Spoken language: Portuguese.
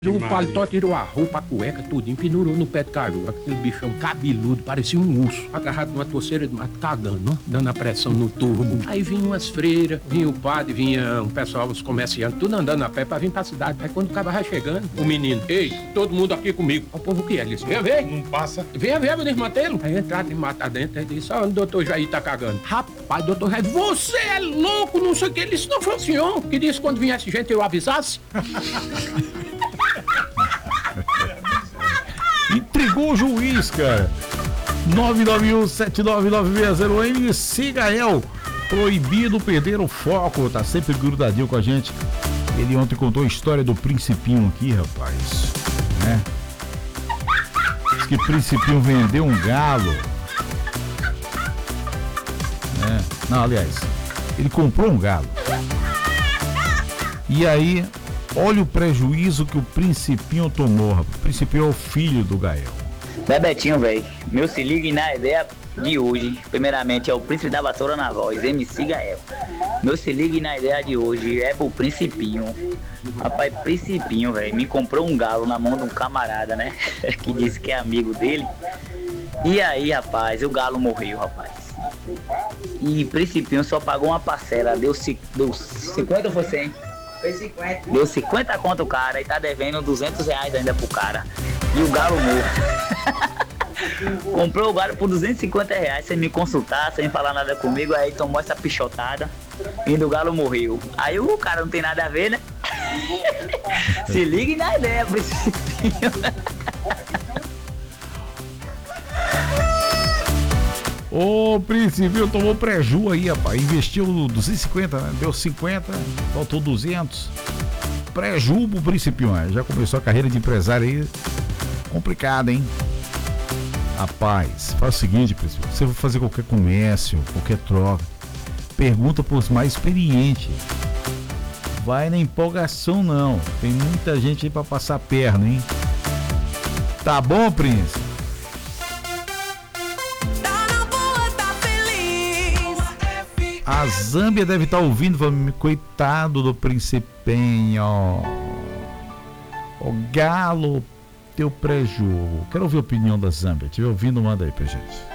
O paletó tirou a roupa, a cueca, tudinho, pendurou no pé de caju. Aquele bichão cabeludo, parecia um urso, agarrado numa torceira de mato, cagando, ó, dando a pressão no turbo. Aí vinha umas freiras, vinha o padre, vinha o pessoal, os comerciantes, tudo andando a pé pra vir pra cidade. Aí quando o cara vai chegando, o menino, ei, todo mundo aqui comigo. O povo o que é? Ele disse, vem. Não passa. Vem, desmantelo. Aí entraram e mataram dentro, aí disse, ó, o doutor Jair tá cagando. Rapaz, doutor Jair, você é louco, não sei o que. Ele disse, não foi o senhor que disse quando viesse gente eu avisasse. Intrigou o juiz, cara. 991799601 MC Gael. Proibido perder o foco. Tá sempre grudadinho com a gente. Ele ontem contou a história do Principinho aqui, rapaz, né? Diz que Principinho vendeu um galo, né? Não, aliás, ele comprou um galo. E aí, olha o prejuízo que o Principinho tomou, rapaz. O Principinho é o filho do Gael. Bebetinho, velho, meu se ligue na ideia de hoje. Primeiramente é o Príncipe da Vassoura na voz, MC Gael. Meu se ligue na ideia de hoje é pro Principinho. Rapaz, Principinho, velho, me comprou um galo na mão de um camarada, né? Que disse que é amigo dele. E aí, rapaz, o galo morreu, rapaz. E Principinho só pagou uma parcela, deu 50 ou foi 100? Foi 50. Deu 50 conto o cara e tá devendo 200 reais ainda pro cara. E o galo morto. Comprou o galo por 250 reais sem me consultar, sem falar nada comigo. Aí tomou essa pichotada e o galo morreu. Aí o cara não tem nada a ver, né? Se ligue na ideia, Principinho. Ô, Principinho tomou preju aí, rapaz. Investiu 250, né? Deu 50, faltou 200. Preju pro Principinho, né? Já começou a carreira de empresário aí. Complicada, hein? Rapaz, faz o seguinte, Principinho. Você vai fazer qualquer comércio, qualquer troca, pergunta pros mais experientes. Vai na empolgação, não. Tem muita gente aí pra passar a perna, hein? Tá bom, Príncipe? A Zâmbia deve estar ouvindo, coitado do Principinho. O galo, teu preju. Quero ouvir a opinião da Zâmbia. Estiver ouvindo, manda aí pra gente.